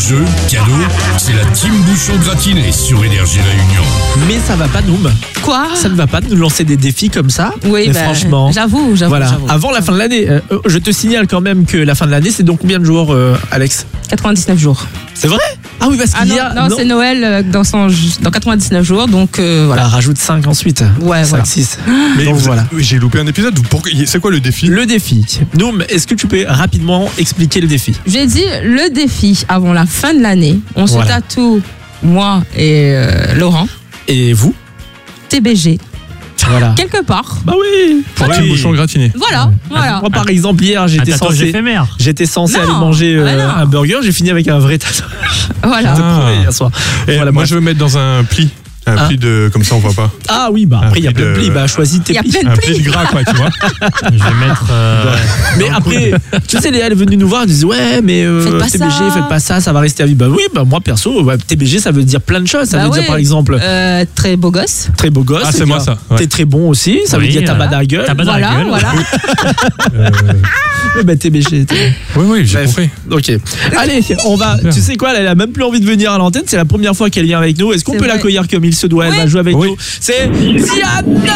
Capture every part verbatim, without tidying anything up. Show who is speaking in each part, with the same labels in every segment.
Speaker 1: Jeux, cadeaux, c'est la team bouchon gratiné sur Énergie Réunion.
Speaker 2: Mais ça va pas, Noum.
Speaker 3: Quoi ?
Speaker 2: Ça ne va pas de nous lancer des défis comme ça.
Speaker 3: Oui,
Speaker 2: mais
Speaker 3: bah,
Speaker 2: franchement.
Speaker 3: J'avoue, j'avoue.
Speaker 2: Voilà.
Speaker 3: j'avoue.
Speaker 2: Avant la fin de l'année, euh, je te signale quand même que la fin de l'année, c'est donc combien de jours, euh, Alex ?
Speaker 3: quatre-vingt-dix-neuf jours.
Speaker 2: C'est vrai ? Ah oui, parce
Speaker 3: Ah
Speaker 2: qu'il
Speaker 3: non,
Speaker 2: y a.
Speaker 3: non, c'est Noël euh, dans, son, dans quatre-vingt-dix-neuf jours, donc euh,
Speaker 2: Voilà,
Speaker 3: voilà.
Speaker 2: rajoute cinq ensuite.
Speaker 3: Ouais,
Speaker 2: cinq,
Speaker 3: voilà.
Speaker 2: six.
Speaker 4: Mais
Speaker 2: Donc
Speaker 4: vous-
Speaker 2: voilà.
Speaker 4: oui, j'ai loupé un épisode. Pourquoi- C'est quoi le défi ?
Speaker 2: Le défi. Noum, est-ce que tu peux rapidement expliquer le défi ?
Speaker 3: J'ai dit le défi avant la fin de l'année. On
Speaker 2: Voilà.
Speaker 3: se tatoue, moi et euh, Laurent,
Speaker 2: Et vous ?
Speaker 3: T B G,
Speaker 2: Voilà.
Speaker 3: quelque part.
Speaker 2: Bah oui.
Speaker 4: Pour
Speaker 5: Oui.
Speaker 4: team bouchon gratiné.
Speaker 3: Voilà, voilà.
Speaker 2: Moi, par exemple, hier,
Speaker 5: Un
Speaker 2: j'étais
Speaker 5: tatouage
Speaker 2: censé.
Speaker 5: éphémère.
Speaker 2: J'étais censé
Speaker 3: Non,
Speaker 2: aller manger euh,
Speaker 3: ouais, non.
Speaker 2: un burger, j'ai fini avec un vrai tatouage.
Speaker 3: Voilà.
Speaker 2: Je te
Speaker 4: Ah.
Speaker 2: promets, hier soir.
Speaker 4: Et
Speaker 2: Voilà,
Speaker 4: moi,
Speaker 2: bref.
Speaker 4: je veux mettre dans un pli. Un
Speaker 2: Hein
Speaker 4: pli de. Comme ça, on voit pas.
Speaker 2: Ah oui, bah
Speaker 4: Un
Speaker 2: après, il y a
Speaker 4: pli
Speaker 2: plein de
Speaker 4: de-
Speaker 2: plis. Bah, choisis tes
Speaker 3: Il y a
Speaker 2: plis.
Speaker 3: plein de
Speaker 4: Un pli
Speaker 3: plis.
Speaker 4: de gras, quoi, tu vois.
Speaker 5: Je vais mettre. euh,
Speaker 2: Mais après, tu sais, Léa, elle est venue nous voir, elle disait ouais, mais euh,
Speaker 3: Faites pas
Speaker 2: T B G,
Speaker 3: ça.
Speaker 2: faites pas ça, ça va rester à vie. Bah oui, bah moi perso, ouais, T B G, ça veut dire plein de choses. Ça
Speaker 3: Bah
Speaker 2: veut
Speaker 3: oui.
Speaker 2: dire par exemple
Speaker 3: Euh, très beau gosse.
Speaker 2: très beau gosse.
Speaker 4: Ah, c'est
Speaker 2: ça veut
Speaker 4: moi,
Speaker 2: dire
Speaker 4: ça, ouais.
Speaker 2: T'es très bon aussi. Ça veut
Speaker 5: Oui,
Speaker 2: dire t'as
Speaker 5: voilà.
Speaker 2: bas à la gueule.
Speaker 5: T'as bas dans la
Speaker 3: Voilà,
Speaker 5: gueule.
Speaker 3: voilà.
Speaker 4: Euh,
Speaker 2: Ouais, bah T B G. t'es-
Speaker 4: Oui, oui, j'ai
Speaker 2: Bref.
Speaker 4: compris.
Speaker 2: Ok. Allez, on va. Tu sais quoi, elle a même plus envie de venir à l'antenne. C'est la première fois qu'elle vient avec nous. Est-ce qu'on
Speaker 3: C'est
Speaker 2: peut
Speaker 3: vrai.
Speaker 2: l'accueillir comme il se doit ? Elle
Speaker 3: Oui.
Speaker 2: va jouer avec
Speaker 4: Oui.
Speaker 2: nous. C'est Diana.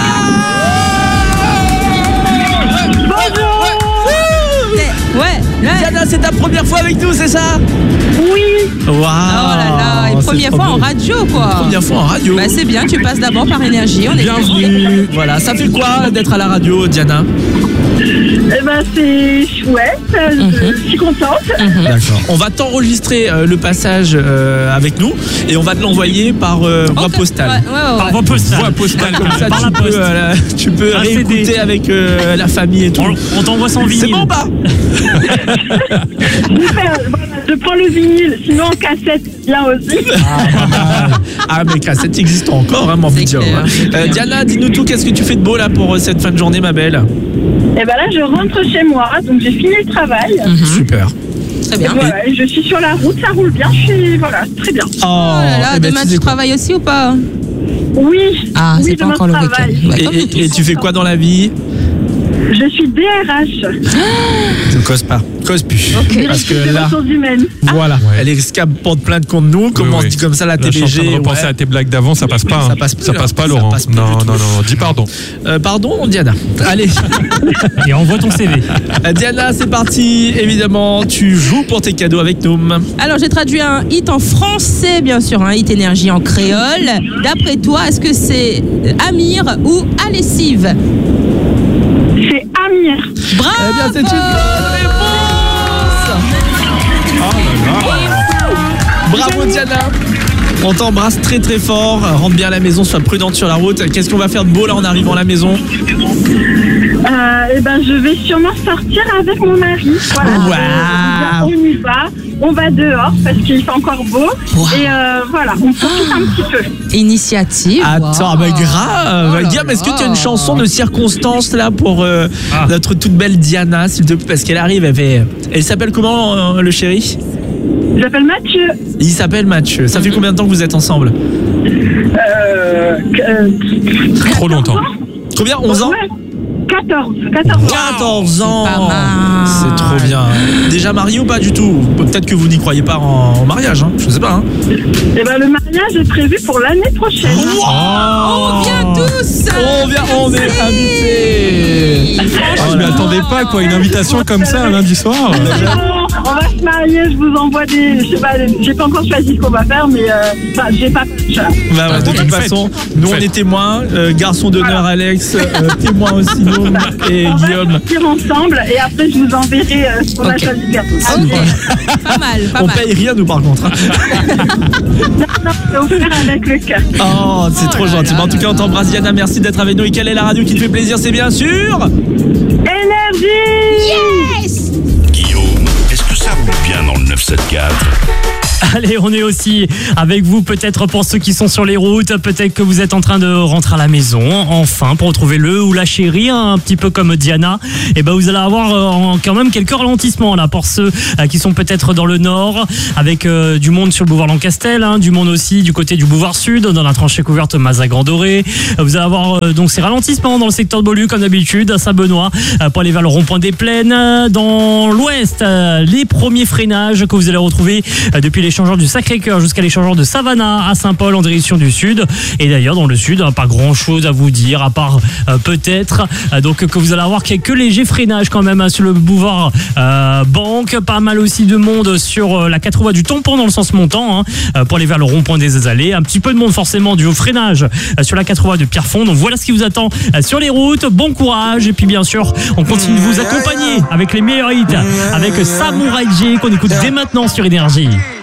Speaker 3: Ouais, ouais.
Speaker 2: Diana, c'est ta première fois avec nous, c'est ça ?
Speaker 6: Oui,
Speaker 2: Waouh.
Speaker 3: Oh là là, et
Speaker 2: c'est
Speaker 3: première
Speaker 2: trop
Speaker 3: fois en
Speaker 2: beau.
Speaker 3: radio quoi.
Speaker 2: Première fois en radio.
Speaker 3: Bah c'est bien, tu passes d'abord par énergie. On est
Speaker 2: Bienvenue. Voilà, ça fait quoi d'être à la radio, Diana ?
Speaker 6: eh ben c'est chouette, euh,
Speaker 3: Mhm.
Speaker 6: je suis contente.
Speaker 2: D'accord. On va t'enregistrer euh, le passage euh, avec nous et on va te l'envoyer par euh, voie
Speaker 3: Ok.
Speaker 2: postale.
Speaker 3: Ouais, ouais, ouais,
Speaker 5: Par
Speaker 3: ouais.
Speaker 5: voie postale.
Speaker 2: Voie postale, comme ça
Speaker 5: Par
Speaker 2: tu
Speaker 5: la
Speaker 2: peux,
Speaker 5: poste.
Speaker 2: euh, tu peux
Speaker 5: Un C D.
Speaker 2: réécouter avec euh, la famille et tout.
Speaker 5: On, on t'envoie son vinyle.
Speaker 2: C'est bon bah
Speaker 6: Super, voilà, je prends le vinyle, sinon en cassette, bien aussi.
Speaker 2: Ah mais cassette existe encore, hein, mon
Speaker 3: C'est
Speaker 2: vidéo.
Speaker 3: clair,
Speaker 2: hein.
Speaker 3: c'est clair.
Speaker 2: Euh, Diana, dis-nous tout, qu'est-ce que tu fais de beau là pour euh, cette fin de journée, ma belle ?
Speaker 6: Et ben là je rentre chez moi, donc j'ai fini le travail.
Speaker 3: Mhm.
Speaker 2: Super.
Speaker 3: Très
Speaker 6: Et
Speaker 3: bien.
Speaker 6: voilà, et je suis sur la route, ça roule bien, je suis, voilà, très bien.
Speaker 2: Oh,
Speaker 3: Oh là là,
Speaker 2: eh ben,
Speaker 3: demain
Speaker 2: tu sais
Speaker 3: tu
Speaker 2: quoi
Speaker 3: travailles aussi ou pas ?
Speaker 6: Oui,
Speaker 3: Ah,
Speaker 6: oui,
Speaker 3: c'est pas
Speaker 6: demain,
Speaker 3: encore le
Speaker 6: je
Speaker 3: week-end.
Speaker 6: travaille.
Speaker 3: Ouais,
Speaker 2: Et,
Speaker 3: comme nous
Speaker 2: et-
Speaker 3: tous.
Speaker 2: et tu fais quoi dans la vie ?
Speaker 6: Je suis D R H,
Speaker 2: Ne cause pas. Cause plus.
Speaker 3: Ok.
Speaker 2: Parce que
Speaker 6: des
Speaker 2: là,
Speaker 6: ressources humaines.
Speaker 2: voilà,
Speaker 4: Ouais.
Speaker 2: elle escape porte plainte contre nous. Comment
Speaker 4: Oui,
Speaker 2: on se
Speaker 4: oui.
Speaker 2: dit comme ça la
Speaker 4: Là,
Speaker 2: T
Speaker 4: je suis
Speaker 2: B
Speaker 4: en train
Speaker 2: G
Speaker 4: de repenser
Speaker 2: ouais.
Speaker 4: à tes blagues d'avant, ça passe pas.
Speaker 2: Ça
Speaker 4: hein.
Speaker 2: passe plus,
Speaker 4: Ça
Speaker 2: là.
Speaker 4: passe pas,
Speaker 2: Ça
Speaker 4: Laurent.
Speaker 2: passe plus
Speaker 4: non,
Speaker 2: du
Speaker 4: non,
Speaker 2: tout.
Speaker 4: non, non, dis pardon.
Speaker 2: Euh, Pardon, Diana. Allez,
Speaker 5: Et envoie ton C V.
Speaker 2: Euh, Diana, c'est parti. Évidemment, tu joues pour tes cadeaux avec nous.
Speaker 3: Alors j'ai traduit un hit en français bien sûr, un hit énergie en créole. D'après toi, est-ce que c'est Amir ou Alessive ?
Speaker 6: C'est Amir.
Speaker 3: Bravo.
Speaker 2: Eh bien, c'est une bonne réponse. Bravo, Diana. On t'embrasse très très fort. Rentre bien à la maison, sois prudente sur la route. Qu'est-ce qu'on va faire de beau là en arrivant à la maison ?
Speaker 6: Euh, et ben je vais sûrement sortir avec mon mari. Voilà.
Speaker 2: Waouh.
Speaker 6: On y va, on va dehors parce qu'il fait encore beau.
Speaker 3: Wow.
Speaker 6: Et euh, voilà, on profite un petit peu.
Speaker 3: Initiative.
Speaker 2: Attends,
Speaker 3: wow.
Speaker 2: mais grave.
Speaker 3: Oh là
Speaker 2: Guillaume, est-ce que tu as une
Speaker 3: là.
Speaker 2: chanson de circonstance là pour euh,
Speaker 5: Ah.
Speaker 2: notre toute belle Diana, s'il te plaît, parce qu'elle arrive, elle fait. Elle s'appelle comment euh, le chéri ?
Speaker 6: J'appelle Mathieu.
Speaker 2: Il s'appelle Mathieu. Ça fait combien de temps que vous êtes ensemble ?
Speaker 6: Euh, euh,
Speaker 4: Trop longtemps.
Speaker 2: Combien ? onze ans ?
Speaker 6: ouais, quatorze. quatorze ans.
Speaker 2: quatorze ans.
Speaker 3: pas mal.
Speaker 2: C'est trop bien. Déjà marié ou pas du tout ? Peut-être que vous n'y croyez pas en, en mariage, hein. Je sais pas. Hein.
Speaker 6: Et ben le mariage est prévu pour l'année prochaine.
Speaker 3: On vient tous.
Speaker 2: On vient, on est invités.
Speaker 4: Ah, je m'y attendais pas, quoi. Une invitation comme ça un lundi soir.
Speaker 6: On va se marier, je vous envoie des. Je sais pas, j'ai pas encore choisi ce qu'on va faire, mais euh, enfin, j'ai pas.
Speaker 2: Bah ouais, de toute façon, nous on est témoins, euh, garçon d'honneur Alex, euh, témoin aussi nous et
Speaker 6: On
Speaker 2: Guillaume.
Speaker 6: va sortir ensemble et après je vous enverrai euh, ce qu'on a
Speaker 3: Ok.
Speaker 6: choisi de faire.
Speaker 3: Ok. Pas mal, pas
Speaker 2: On
Speaker 3: mal.
Speaker 2: paye rien nous par contre. hein.
Speaker 6: Non, non, c'est offert avec le cœur.
Speaker 2: Oh, c'est
Speaker 3: Oh
Speaker 2: trop
Speaker 3: là
Speaker 2: gentil.
Speaker 3: là
Speaker 2: Mais en tout cas, on t'embrasse Diana, merci d'être avec nous. Et quelle est la radio qui te fait plaisir ? C'est bien sûr
Speaker 6: Énergie.
Speaker 3: Yes.
Speaker 1: Guillaume, est-ce que ça roule bien dans le neuf cent soixante-quatre ?
Speaker 5: Allez, on est aussi avec vous, peut-être pour ceux qui sont sur les routes, peut-être que vous êtes en train de rentrer à la maison, enfin, pour retrouver le ou la chérie, hein, un petit peu comme Diana. Et ben, vous allez avoir euh, quand même quelques ralentissements là pour ceux euh, qui sont peut-être dans le nord, avec euh, du monde sur le boulevard Lancastel, hein, du monde aussi du côté du boulevard sud, dans la tranchée couverte Mazas-Grand-Doré. Vous allez avoir euh, donc ces ralentissements dans le secteur de Beaulieu comme d'habitude, à Saint-Benoît, euh, pour aller vers le rond-point des Plaines. Dans l'ouest, euh, les premiers freinages que que vous allez retrouver euh, depuis l'échangeur du Sacré-Cœur jusqu'à l'échangeur de Savannah à Saint-Paul en direction du sud. Et d'ailleurs dans le sud, hein, pas grand chose à vous dire à part euh, peut-être euh, donc que vous allez avoir quelques légers freinages quand même hein, sur le boulevard euh, Banque. Pas mal aussi de monde sur euh, la quatre voies du Tampon dans le sens montant hein, euh, pour aller vers le rond-point des Allées. Un petit peu de monde forcément dû au freinage euh, sur la quatre voies de Pierrefonds. Donc voilà ce qui vous attend euh, sur les routes. Bon courage et puis bien sûr on continue de vous accompagner avec les meilleurs hits avec Samouraï J qu'on écoute dès maintenant sur Énergie.